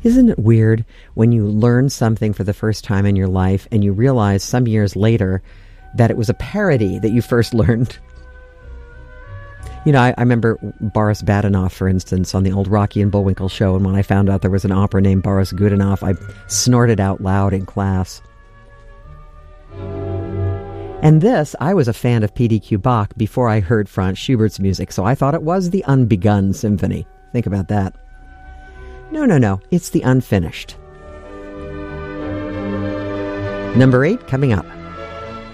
Isn't it weird when you learn something for the first time in your life and you realize some years later that it was a parody that you first learned? You know, I remember Boris Badenov, for instance, on the old Rocky and Bullwinkle show, and when I found out there was an opera named Boris Godunov, I snorted out loud in class. And this, I was a fan of P.D.Q. Bach before I heard Franz Schubert's music, so I thought it was the unbegun symphony. Think about that. No, it's the unfinished. Number 8 coming up.